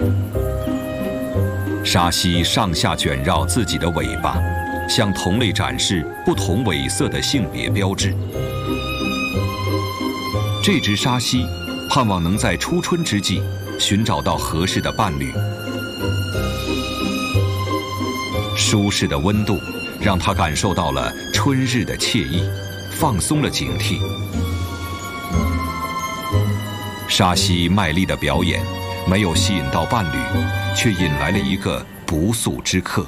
沙蜥上下卷绕自己的尾巴，向同类展示不同尾色的性别标志。这只沙蜥盼望能在初春之际寻找到合适的伴侣。舒适的温度让它感受到了春日的惬意，放松了警惕。沙蜥卖力的表演没有吸引到伴侣，却引来了一个不速之客。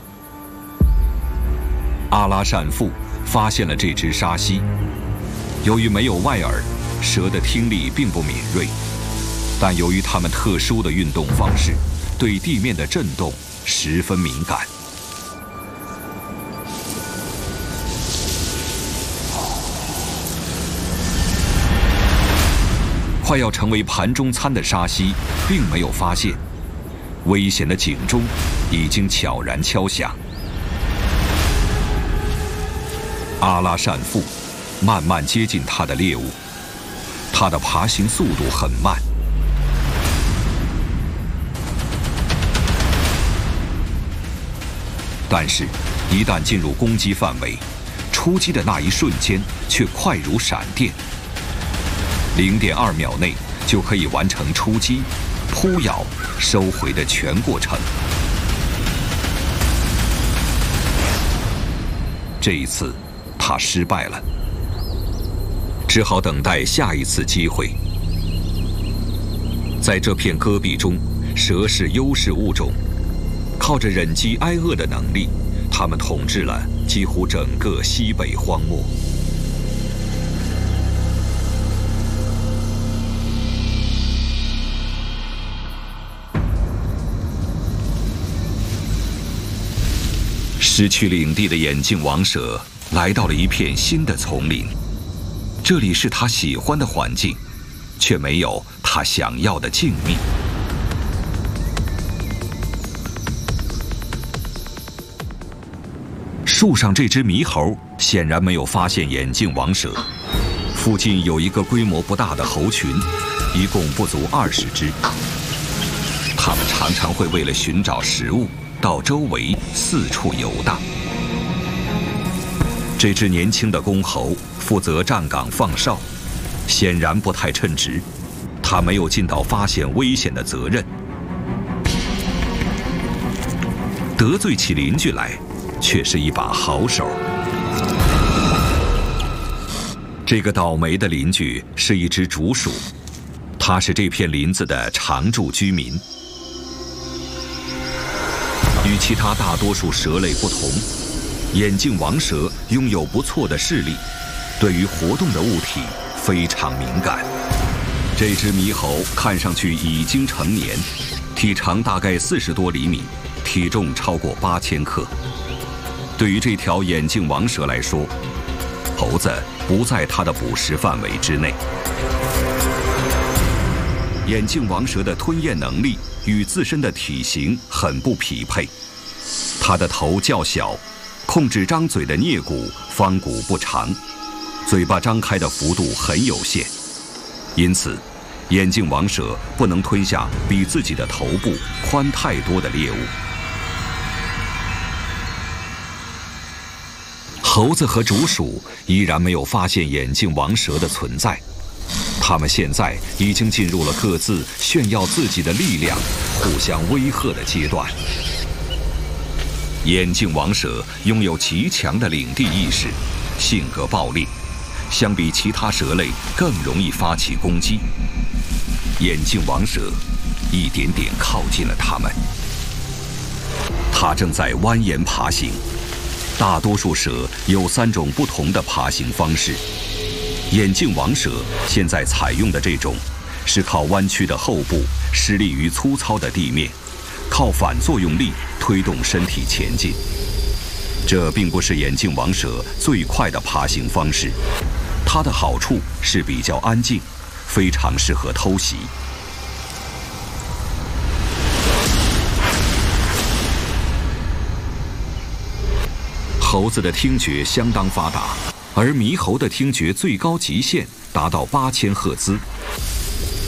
阿拉善父发现了这只沙蜥，由于没有外耳，蛇的听力并不敏锐，但由于它们特殊的运动方式，对地面的震动十分敏感。快要成为盘中餐的沙蜥并没有发现，危险的警钟已经悄然敲响。阿拉善父慢慢接近他的猎物，他的爬行速度很慢，但是，一旦进入攻击范围，出击的那一瞬间却快如闪电。0.2秒内就可以完成出击、扑咬、收回的全过程。这一次，他失败了，只好等待下一次机会。在这片戈壁中，蛇是优势物种，靠着忍饥挨饿的能力，它们统治了几乎整个西北荒漠。失去领地的眼镜王蛇来到了一片新的丛林，这里是他喜欢的环境，却没有他想要的静谧。树上这只猕猴显然没有发现眼镜王蛇，附近有一个规模不大的猴群，一共不足20只。它们常常会为了寻找食物到周围四处游荡。这只年轻的公猴负责站岗放哨，显然不太称职，他没有尽到发现危险的责任。得罪起邻居来，却是一把好手。这个倒霉的邻居是一只竹鼠，它是这片林子的常住居民。与其他大多数蛇类不同，眼镜王蛇拥有不错的视力，对于活动的物体非常敏感。这只猕猴看上去已经成年，体长大概40多厘米，体重超过8000克。对于这条眼镜王蛇来说，猴子不在它的捕食范围之内。眼镜王蛇的吞咽能力与自身的体型很不匹配，它的头较小，控制张嘴的颞骨方骨不长，嘴巴张开的幅度很有限，因此，眼镜王蛇不能吞下比自己的头部宽太多的猎物。猴子和竹鼠依然没有发现眼镜王蛇的存在。他们现在已经进入了各自炫耀自己的力量、互相威吓的阶段。眼镜王蛇拥有极强的领地意识，性格暴烈，相比其他蛇类更容易发起攻击。眼镜王蛇一点点靠近了它们。它正在蜿蜒爬行。大多数蛇有3种不同的爬行方式。眼镜王蛇现在采用的这种，是靠弯曲的后部施力于粗糙的地面，靠反作用力推动身体前进。这并不是眼镜王蛇最快的爬行方式，它的好处是比较安静，非常适合偷袭。猴子的听觉相当发达，而猕猴的听觉最高极限达到8000赫兹。